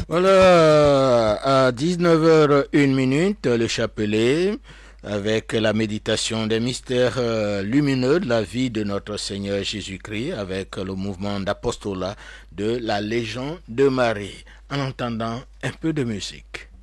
Voilà, à 19h01, le chapelet, avec la méditation des mystères lumineux de la vie de notre Seigneur Jésus-Christ, avec le mouvement d'apostolat de la Légion de Marie, en entendant un peu de musique.